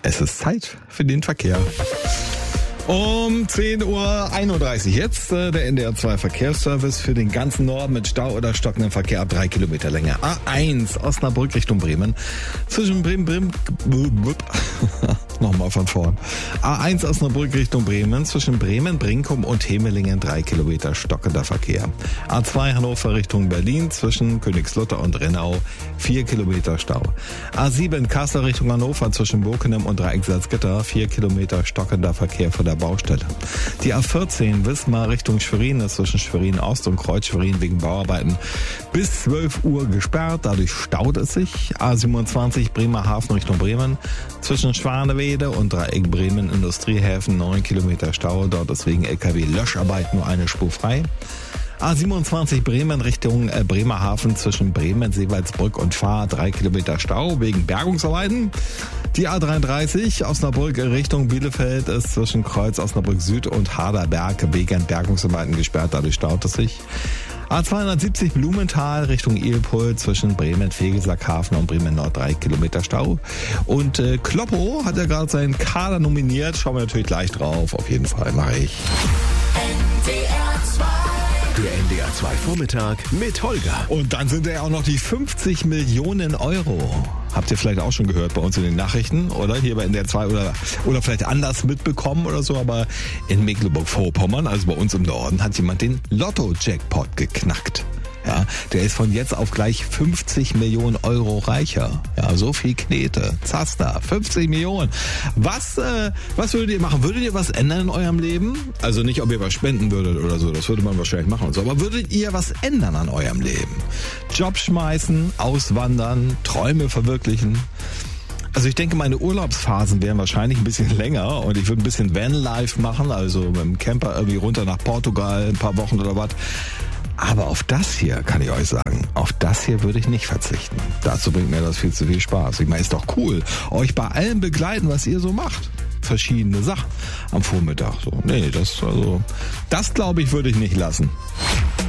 Es ist Zeit für den Verkehr. Um 10.31 Uhr jetzt der NDR 2 Verkehrsservice für den ganzen Norden mit Stau oder stockendem Verkehr ab 3 Kilometer Länge. A1 Osnabrück Richtung Bremen. Zwischen Bremen nochmal von vorn. A1 Osnabrück Richtung Bremen. Zwischen Bremen, Brinkum und Hemelingen 3 Kilometer stockender Verkehr. A2 Hannover Richtung Berlin. Zwischen Königslutter und Rennau 4 Kilometer Stau. A7 Kassel Richtung Hannover. Zwischen Burkenem und Dreieck Salzgitter 4 Kilometer stockender Verkehr von der Baustelle. Die A14 Wismar Richtung Schwerin ist zwischen Schwerin Ost und Kreuz Schwerin wegen Bauarbeiten bis 12 Uhr gesperrt. Dadurch staut es sich. A27 Bremerhaven Richtung Bremen. Zwischen Schwanewede und Dreieck Bremen Industriehäfen 9 Kilometer Stau. Dort ist wegen LKW-Löscharbeit nur eine Spur frei. A27 Bremen Richtung Bremerhaven zwischen Bremen, Seewaldsbrück und Fahr 3 Kilometer Stau wegen Bergungsarbeiten. Die A33 Osnabrück Richtung Bielefeld ist zwischen Kreuz Osnabrück Süd und Harderberg wegen Bergungsarbeiten gesperrt, dadurch staut es sich. A270 Blumenthal Richtung Ilpol zwischen Bremen, Vegelsackhafen und Bremen Nord 3 Kilometer Stau. Und Kloppo hat ja gerade seinen Kader nominiert. Schauen wir natürlich gleich drauf. Auf jeden Fall mache ich. Der NDR 2 Vormittag mit Holger. Und dann sind ja auch noch die 50 Millionen Euro. Habt ihr vielleicht auch schon gehört bei uns in den Nachrichten, oder? Hier bei NDR 2 oder vielleicht anders mitbekommen oder so. Aber in Mecklenburg-Vorpommern, also bei uns im Norden, hat jemand den Lotto-Jackpot geknackt. Ja, der ist von jetzt auf gleich 50 Millionen Euro reicher. Ja, so viel Knete. Zaster, 50 Millionen. Was würdet ihr machen? Würdet ihr was ändern in eurem Leben? Also nicht, ob ihr was spenden würdet oder so. Das würde man wahrscheinlich machen und so. Aber würdet ihr was ändern an eurem Leben? Job schmeißen, auswandern, Träume verwirklichen? Also ich denke, meine Urlaubsphasen wären wahrscheinlich ein bisschen länger und ich würde ein bisschen Vanlife machen, also mit dem Camper irgendwie runter nach Portugal, ein paar Wochen oder was. Aber auf das hier, kann ich euch sagen, auf das hier würde ich nicht verzichten. Dazu bringt mir das viel zu viel Spaß. Ich meine, ist doch cool, euch bei allem begleiten, was ihr so macht. Verschiedene Sachen am Vormittag. So, nee, das glaube ich, würde ich nicht lassen.